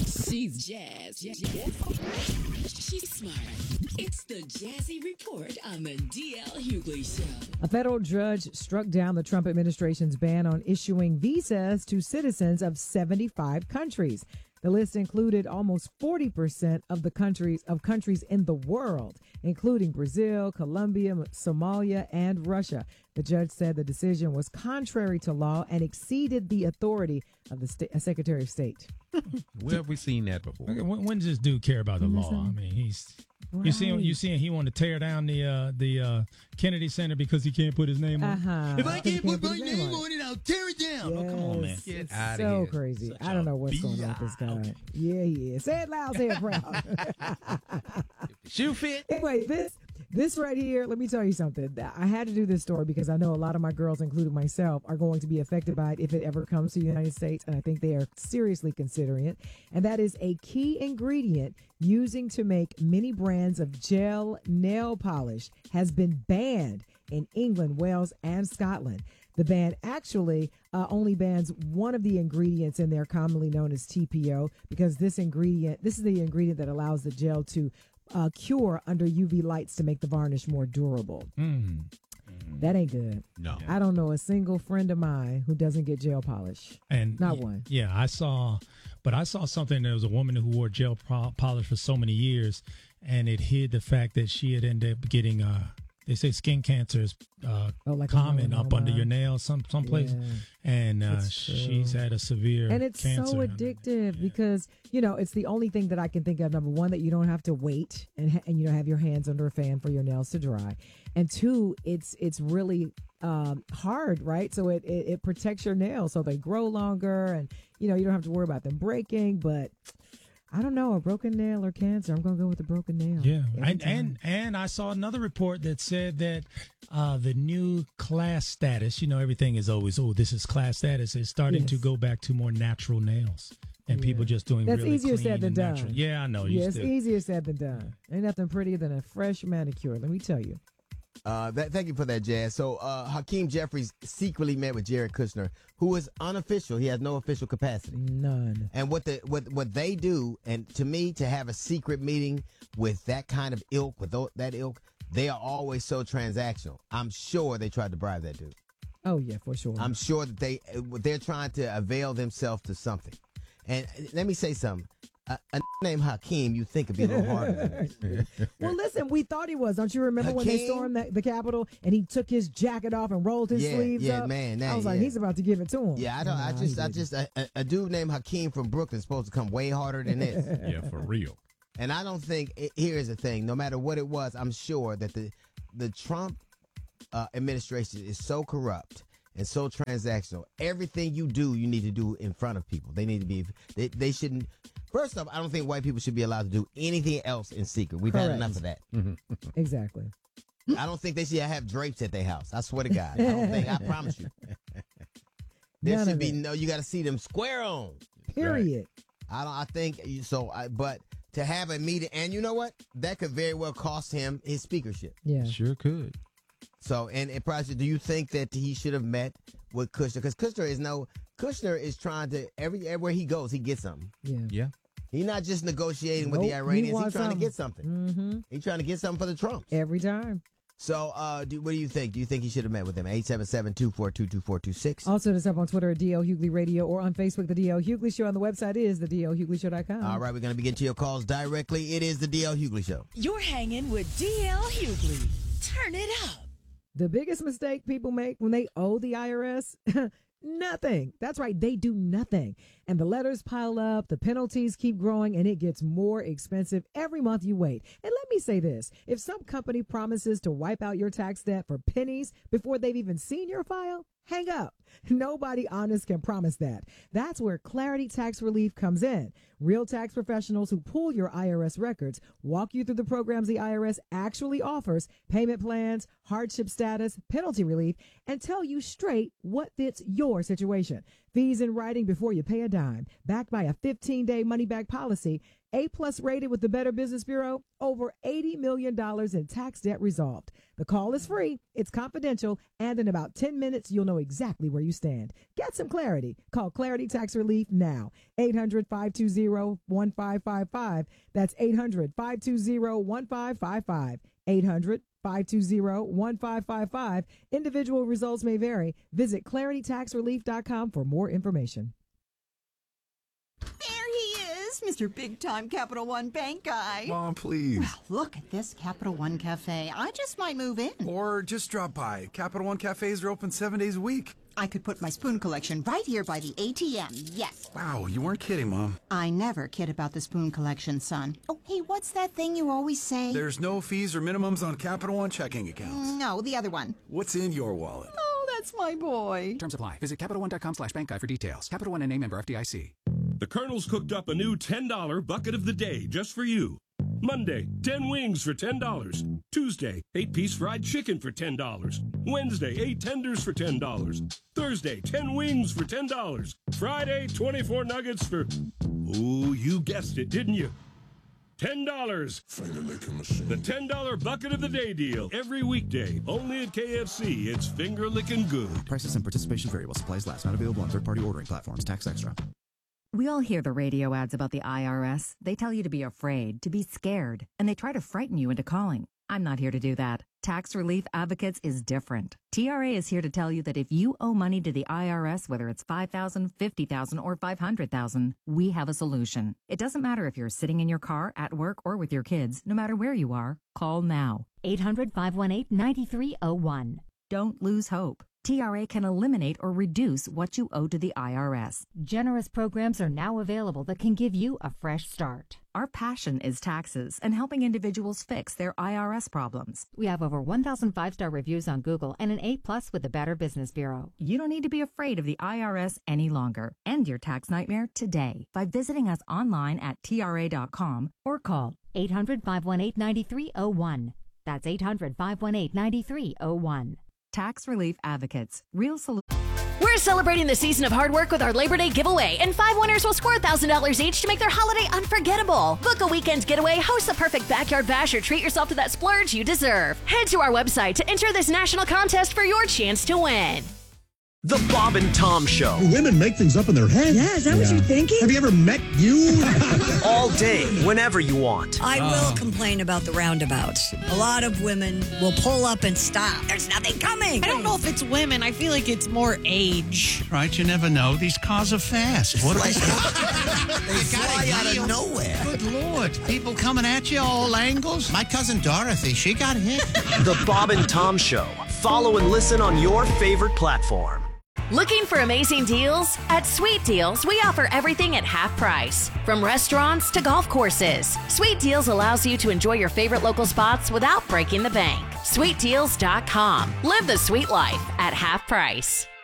She's Jazz. She's smart. It's the Jazzy Report on the DL Hughley Show. A federal judge struck down the Trump administration's ban on issuing visas to citizens of 75 countries. The list included almost 40% of the countries in the world, including Brazil, Colombia, Somalia, and Russia. The judge said the decision was contrary to law and exceeded the authority of the Secretary of State. Where have we seen that before? When does this dude care about the law? I mean, you seeing he wanted to tear down the Kennedy Center because he can't put his name on it. If I can't put my name on it, I'll tear it down. Yes, oh, come on, man. It's outta so here. crazy. Such I don't a know what's going on with this guy. Okay. Yeah, he is. Say it loud, say it proud. Shoe fit. Anyway, this right here, let me tell you something. I had to do this story because I know a lot of my girls, including myself, are going to be affected by it if it ever comes to the United States, and I think they are seriously considering it. And that is a key ingredient using to make many brands of gel nail polish has been banned in England, Wales, and Scotland. The ban actually only bans one of the ingredients in there, commonly known as TPO, because this is the ingredient that allows the gel to cure under UV lights to make the varnish more durable. That ain't good. No. I don't know a single friend of mine who doesn't get gel polish. And Not one. Yeah, I saw something. There was a woman who wore gel polish for so many years, and it hid the fact that she had ended up getting they say skin cancer is like common up under melanoma. your nails someplace, Yeah. and It's she's true. had a severe And it's cancer. so addictive because, it's the only thing that I can think of. Number one, that you don't have to wait and have your hands under a fan for your nails to dry. And two, it's really hard, right? So it protects your nails so they grow longer and, you don't have to worry about them breaking. But I don't know, a broken nail or cancer. I'm going to go with the broken nail. Yeah, every time. and I saw another report that said that the new class status, everything is always, this is class status, is starting to Yes. go back to more natural nails. And people just doing That's really easier clean said than and done. natural. Yeah, I know. Yeah, it's easier said than done. Ain't nothing prettier than a fresh manicure, let me tell you. Thank you for that, Jazz. So Hakeem Jeffries secretly met with Jared Kushner, who is unofficial. He has no official capacity. None. And what they do, and to me, to have a secret meeting with that kind of ilk, that ilk, they are always so transactional. I'm sure they tried to bribe that dude. Oh, yeah, for sure. I'm sure that they're trying to avail themselves to something. And let me say something. A named Hakeem, you think would be a little harder than this. Well, listen, we thought he was. Don't you remember when they Hakeem? stormed the Capitol and he took his jacket off and rolled his sleeves up? Man, I was like, he's about to give it to him. Yeah, Nah, a dude named Hakeem from Brooklyn is supposed to come way harder than this. Yeah, for real. And I don't think, here's the thing, no matter what it was, I'm sure that the Trump administration is so corrupt and so transactional. Everything you do, you need to do in front of people. They need to be, they shouldn't, first off, I don't think white people should be allowed to do anything else in secret. We've had Correct. enough of that. Exactly. I don't think they should have drapes at their house. I swear to God. I promise you. There None should of be it. you got to see them square on. Period. But to have a meeting, and you know what? That could very well cost him his speakership. Yeah. Sure could. So, and it probably, do you think that he should have met with Kushner? Because Kushner is trying to, everywhere he goes, he gets something. Yeah. Yeah. He's not just negotiating with the Nope, he Iranians. He's wants trying to something. get something. Mm-hmm. He's trying to get something for the Trumps. Every time. So, what do you think? Do you think he should have met with them? 877-242-2426. Also, just up on Twitter at DL Hughley Radio or on Facebook, The DL Hughley Show. On the website is thedlhughley.com. All right, we're going to begin to your calls directly. It is the DL Hughley Show. You're hanging with DL Hughley. Turn it up. The biggest mistake people make when they owe the IRS, nothing. That's right. They do nothing. And the letters pile up, the penalties keep growing, and it gets more expensive every month you wait. And let me say this. If some company promises to wipe out your tax debt for pennies before they've even seen your file, hang up. Nobody honest can promise that. That's where Clarity Tax Relief comes in. Real tax professionals who pull your IRS records, walk you through the programs the IRS actually offers, payment plans, hardship status, penalty relief, and tell you straight what fits your situation. Fees in writing before you pay a dime. Backed by a 15-day money-back policy, A-plus rated with the Better Business Bureau, over $80 million in tax debt resolved. The call is free, it's confidential, and in about 10 minutes, you'll know exactly where you stand. Get some clarity. Call Clarity Tax Relief now. 800-520-1555. That's 800-520-1555. 800-520-1555. Individual results may vary. Visit claritytaxrelief.com for more information. There he is, Mr. Big Time Capital One Bank guy. Mom, please. Well, look at this Capital One Cafe. I just might move in. Or just drop by. Capital One cafes are open 7 days a week. I could put my spoon collection right here by the ATM, yes. Wow, you weren't kidding, Mom. I never kid about the spoon collection, son. Oh, hey, what's that thing you always say? There's no fees or minimums on Capital One checking accounts. No, the other one. What's in your wallet? Oh, that's my boy. Terms apply. Visit CapitalOne.com/bank guide for details. Capital One NA member FDIC. The Colonel's cooked up a new $10 bucket of the day just for you. Monday, 10 wings for $10. Tuesday, 8-piece fried chicken for $10. Wednesday, 8 tenders for $10. Thursday, 10 wings for $10. Friday, 24 nuggets for... Oh, you guessed it, didn't you? $10. The $10 bucket of the day deal. Every weekday. Only at KFC. It's finger-licking good. Prices and participation variable. Supplies last. Not available on third-party ordering platforms. Tax extra. We all hear the radio ads about the IRS. They tell you to be afraid, to be scared, and they try to frighten you into calling. I'm not here to do that. Tax Relief Advocates is different. TRA is here to tell you that if you owe money to the IRS, whether it's $5,000, $50,000, or $500,000, we have a solution. It doesn't matter if you're sitting in your car, at work, or with your kids. No matter where you are, call now. 800-518-9301. Don't lose hope. TRA can eliminate or reduce what you owe to the IRS. Generous programs are now available that can give you a fresh start. Our passion is taxes and helping individuals fix their IRS problems. We have over 1,000 5-star reviews on Google and an A+ with the Better Business Bureau. You don't need to be afraid of the IRS any longer. End your tax nightmare today by visiting us online at TRA.com or call 800-518-9301. That's 800-518-9301. Tax Relief Advocates. Real solution. We're celebrating the season of hard work with our Labor Day giveaway, and 5 winners will score $1,000 each to make their holiday unforgettable. Book a weekend getaway, host the perfect backyard bash, or treat yourself to that splurge you deserve. Head to our website to enter this national contest for your chance to win. The Bob and Tom Show. Women make things up in their head. Yeah, is that what you're thinking? Have you ever met you? All day, whenever you want. I will complain about the roundabouts. A lot of women will pull up and stop. There's nothing coming. I don't know if it's women. I feel like it's more age. Right, you never know. These cars are fast. What they fly out of nowhere. Good Lord. People coming at you all angles. My cousin Dorothy, she got hit. The Bob and Tom Show. Follow and listen on your favorite platform. Looking for amazing deals? At Sweet Deals, we offer everything at half price. From restaurants to golf courses, Sweet Deals allows you to enjoy your favorite local spots without breaking the bank. SweetDeals.com. Live the sweet life at half price.